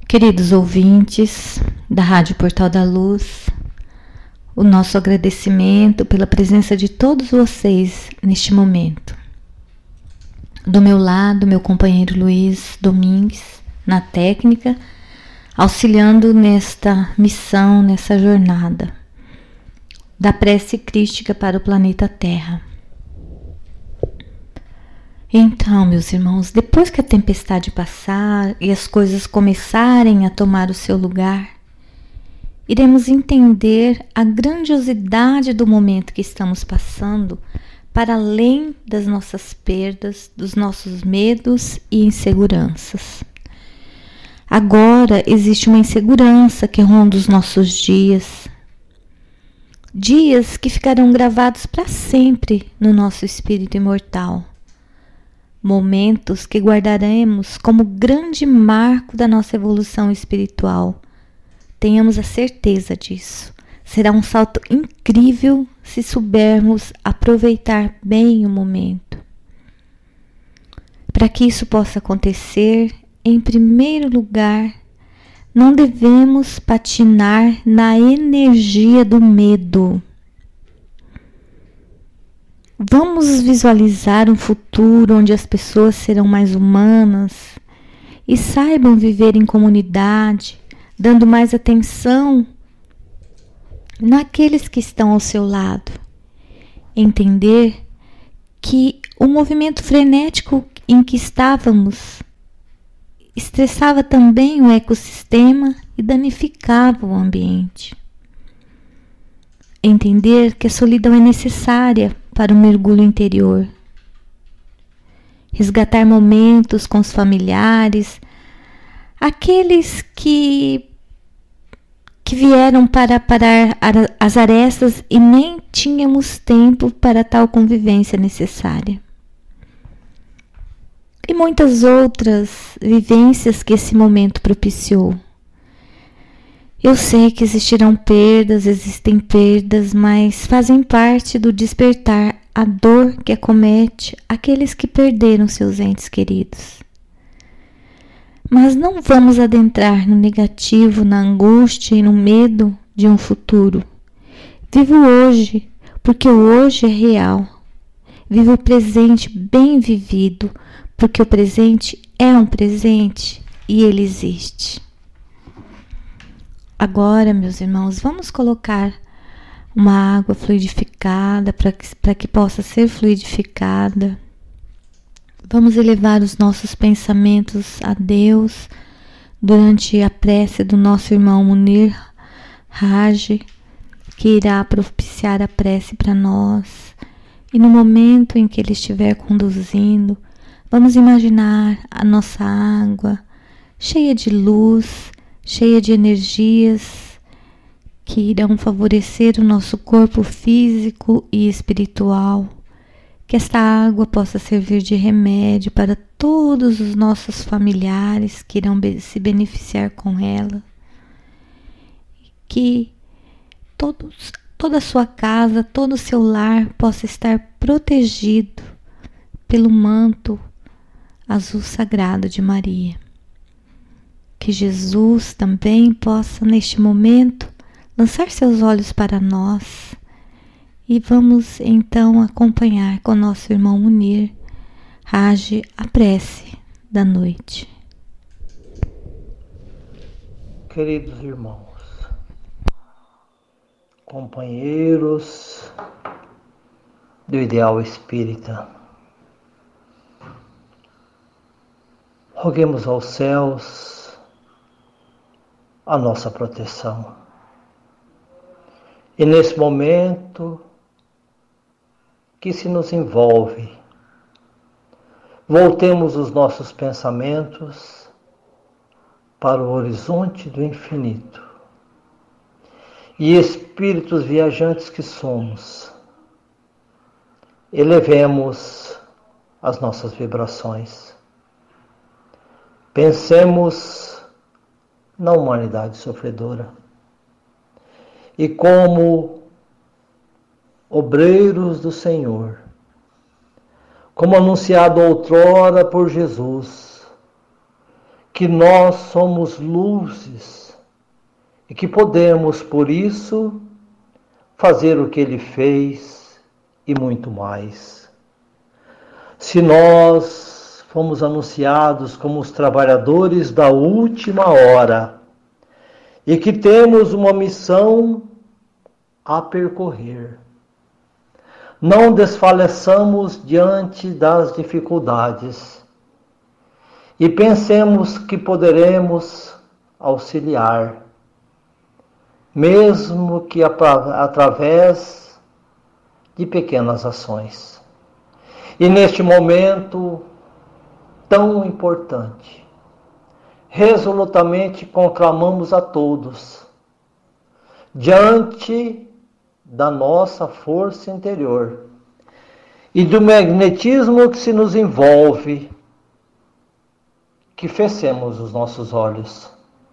Queridos ouvintes da Rádio Portal da Luz, o nosso agradecimento pela presença de todos vocês neste momento. Do meu lado, meu companheiro Luiz Domingues, na técnica, auxiliando nesta missão, nessa jornada da prece crística para o planeta Terra. Então, meus irmãos, depois que a tempestade passar e as coisas começarem a tomar o seu lugar, iremos entender a grandiosidade do momento que estamos passando, para além das nossas perdas, dos nossos medos e inseguranças. Agora existe uma insegurança que ronda os nossos dias. Dias que ficarão gravados para sempre no nosso espírito imortal. Momentos que guardaremos como grande marco da nossa evolução espiritual. Tenhamos a certeza disso. Será um salto incrível se soubermos aproveitar bem o momento. Para que isso possa acontecer, em primeiro lugar, não devemos patinar na energia do medo. Vamos visualizar um futuro onde as pessoas serão mais humanas e saibam viver em comunidade, dando mais atenção naqueles que estão ao seu lado. Entender que o movimento frenético em que estávamos estressava também o ecossistema e danificava o ambiente. Entender que a solidão é necessária para o mergulho interior. Resgatar momentos com os familiares, aqueles que vieram para parar as arestas e nem tínhamos tempo para tal convivência necessária. E muitas outras vivências que esse momento propiciou. Eu sei que existem perdas, mas fazem parte do despertar a dor que acomete aqueles que perderam seus entes queridos. Mas não vamos adentrar no negativo, na angústia e no medo de um futuro. Viva o hoje, porque o hoje é real. Viva o presente bem vivido, porque o presente é um presente e ele existe. Agora, meus irmãos, vamos colocar uma água fluidificada para que possa ser fluidificada. Vamos elevar os nossos pensamentos a Deus durante a prece do nosso irmão Munir Raj, que irá propiciar a prece para nós. E no momento em que ele estiver conduzindo, vamos imaginar a nossa água cheia de luz, cheia de energias que irão favorecer o nosso corpo físico e espiritual. Que esta água possa servir de remédio para todos os nossos familiares que irão se beneficiar com ela. Que toda a sua casa, todo o seu lar possa estar protegido pelo manto azul sagrado de Maria. Que Jesus também possa, neste momento, lançar seus olhos para nós. E vamos então acompanhar com nosso irmão Munir Raj a prece da noite. Queridos irmãos, companheiros do ideal espírita, roguemos aos céus a nossa proteção. E nesse momento que se nos envolve, voltemos os nossos pensamentos para o horizonte do infinito. E espíritos viajantes que somos, elevemos as nossas vibrações. Pensemos na humanidade sofredora. E como obreiros do Senhor, como anunciado outrora por Jesus, que nós somos luzes e que podemos, por isso, fazer o que Ele fez e muito mais. Se nós fomos anunciados como os trabalhadores da última hora e que temos uma missão a percorrer, não desfaleçamos diante das dificuldades e pensemos que poderemos auxiliar, mesmo que através de pequenas ações. E neste momento tão importante, resolutamente conclamamos a todos, diante da nossa força interior e do magnetismo que se nos envolve, que fechemos os nossos olhos.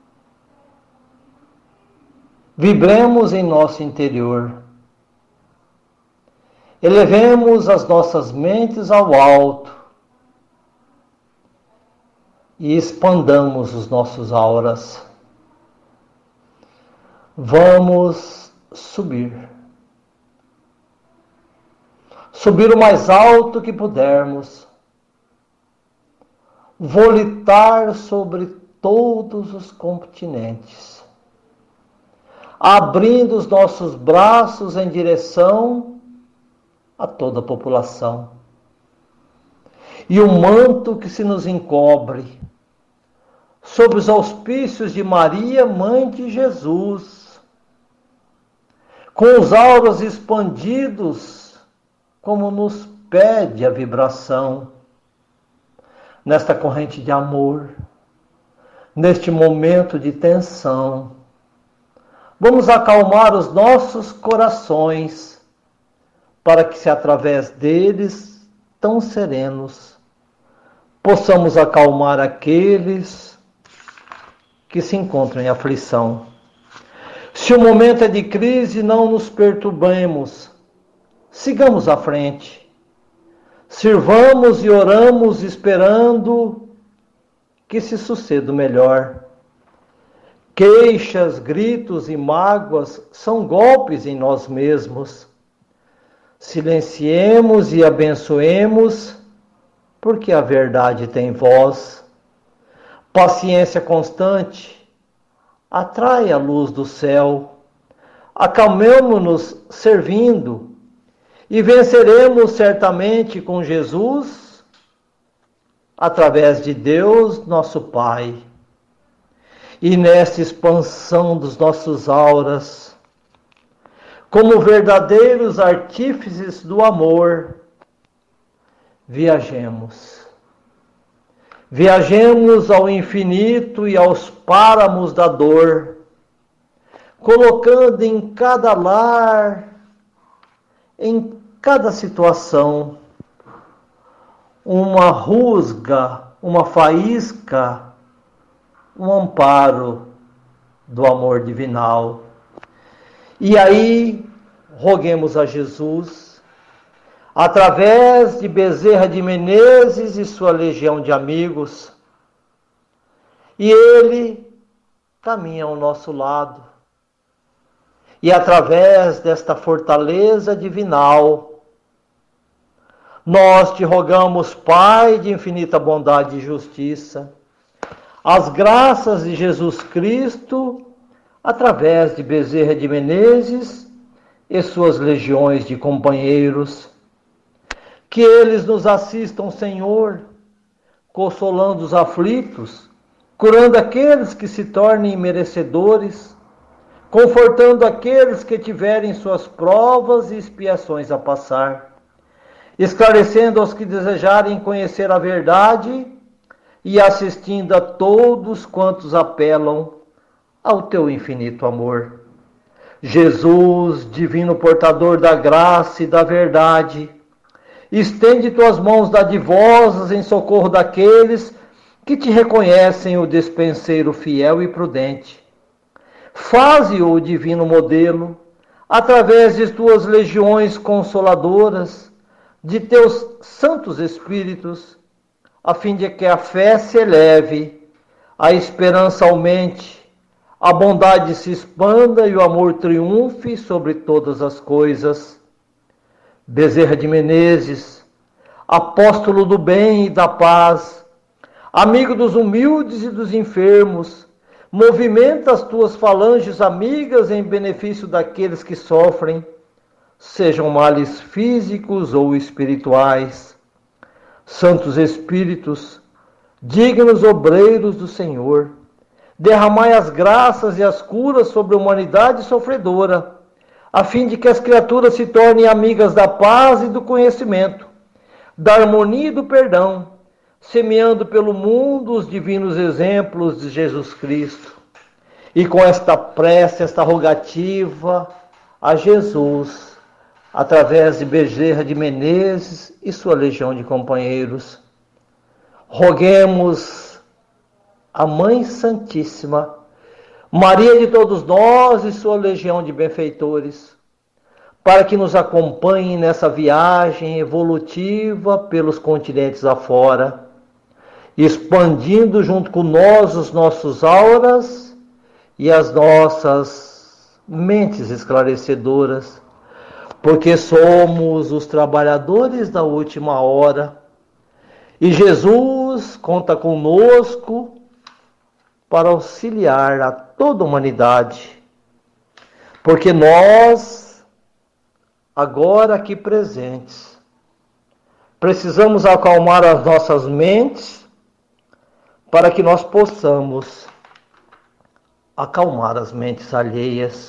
Vibremos em nosso interior. Elevemos as nossas mentes ao alto e expandamos os nossos auras. Vamos subir. Subir o mais alto que pudermos. Volitar sobre todos os continentes. Abrindo os nossos braços em direção a toda a população. E o manto que se nos encobre, sob os auspícios de Maria, Mãe de Jesus, com os auras expandidos, como nos pede a vibração, nesta corrente de amor, neste momento de tensão. Vamos acalmar os nossos corações, para que, se através deles, tão serenos, possamos acalmar aqueles que se encontram em aflição. Se o momento é de crise, não nos perturbemos, sigamos à frente. Sirvamos e oramos esperando que se suceda o melhor. Queixas, gritos e mágoas são golpes em nós mesmos. Silenciemos e abençoemos, porque a verdade tem voz. Paciência constante atrai a luz do céu. Acalmemo-nos servindo e venceremos certamente com Jesus, através de Deus, nosso Pai. E nesta expansão dos nossos auras, como verdadeiros artífices do amor, viajemos. Viajemos ao infinito e aos páramos da dor, colocando em cada lar, em cada situação, uma rusga, uma faísca, um amparo do amor divinal. E aí, roguemos a Jesus, através de Bezerra de Menezes e sua legião de amigos, e ele caminha ao nosso lado. E através desta fortaleza divinal, nós te rogamos, Pai de infinita bondade e justiça, as graças de Jesus Cristo, através de Bezerra de Menezes e suas legiões de companheiros, que eles nos assistam, Senhor, consolando os aflitos, curando aqueles que se tornem merecedores, confortando aqueles que tiverem suas provas e expiações a passar, esclarecendo aos que desejarem conhecer a verdade e assistindo a todos quantos apelam ao teu infinito amor. Jesus, divino portador da graça e da verdade, estende tuas mãos dadivosas em socorro daqueles que te reconhecem o despenseiro fiel e prudente. Faze-o o divino modelo, através de tuas legiões consoladoras, de teus santos espíritos, a fim de que a fé se eleve a esperança aumente, a bondade se expanda e o amor triunfe sobre todas as coisas. Bezerra de Menezes, apóstolo do bem e da paz, amigo dos humildes e dos enfermos, movimenta as tuas falanges amigas em benefício daqueles que sofrem, sejam males físicos ou espirituais. Santos Espíritos, dignos obreiros do Senhor, derramai as graças e as curas sobre a humanidade sofredora, a fim de que as criaturas se tornem amigas da paz e do conhecimento, da harmonia e do perdão, semeando pelo mundo os divinos exemplos de Jesus Cristo. E com esta prece, esta rogativa a Jesus, através de Bezerra de Menezes e sua legião de companheiros, roguemos a Mãe Santíssima, Maria de todos nós e sua legião de benfeitores, para que nos acompanhe nessa viagem evolutiva pelos continentes afora, expandindo junto com nós os nossos auras e as nossas mentes esclarecedoras, porque somos os trabalhadores da última hora e Jesus conta conosco para auxiliar a toda a humanidade, porque nós, agora aqui presentes, precisamos acalmar as nossas mentes para que nós possamos acalmar as mentes alheias.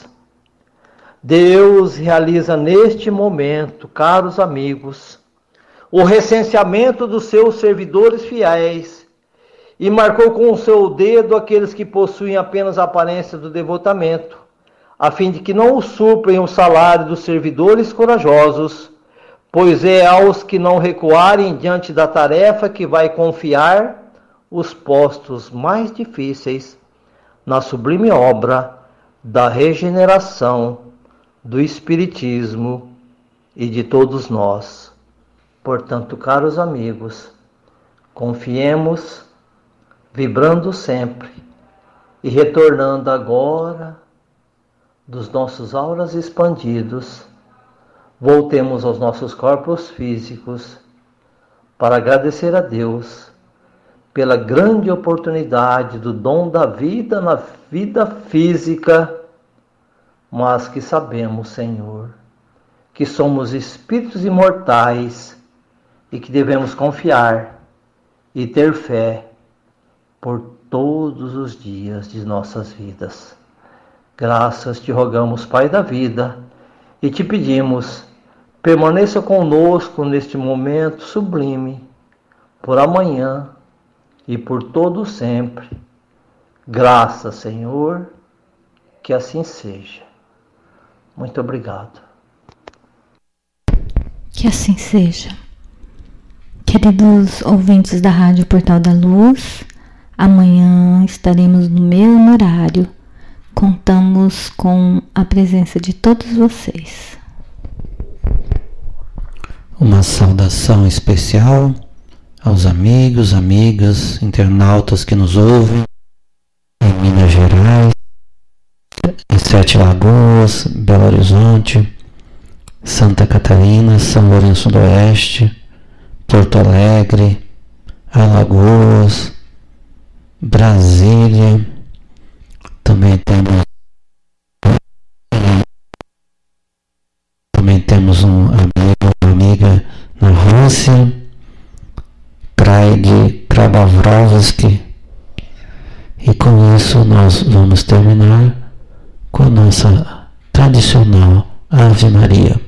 Deus realiza neste momento, caros amigos, o recenseamento dos seus servidores fiéis e marcou com o seu dedo aqueles que possuem apenas a aparência do devotamento, a fim de que não usurpem o salário dos servidores corajosos, pois é aos que não recuarem diante da tarefa que vai confiar os postos mais difíceis na sublime obra da regeneração do Espiritismo e de todos nós. Portanto, caros amigos, confiemos, vibrando sempre e retornando agora dos nossos auras expandidos, voltemos aos nossos corpos físicos para agradecer a Deus pela grande oportunidade do dom da vida na vida física, mas que sabemos, Senhor, que somos espíritos imortais e que devemos confiar e ter fé por todos os dias de nossas vidas. Graças te rogamos, Pai da vida, e te pedimos, permaneça conosco neste momento sublime, por amanhã e por todo sempre. Graças, Senhor, que assim seja. Muito obrigado. Que assim seja. Queridos ouvintes da Rádio Portal da Luz, amanhã estaremos no mesmo horário. Contamos com a presença de todos vocês. Uma saudação especial aos amigos, amigas, internautas que nos ouvem em Minas Gerais, em Sete Lagoas, Belo Horizonte, Santa Catarina, São Lourenço do Oeste, Porto Alegre, Alagoas, Brasília. Também temos um amigo, uma amiga na Rússia, Craig Krabavrovsky. E com isso nós vamos terminar com a nossa tradicional Ave Maria.